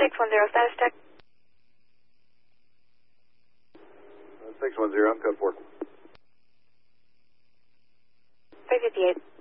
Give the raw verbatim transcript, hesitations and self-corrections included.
six one zero, status check. six one zero, code four. three fifty-eight.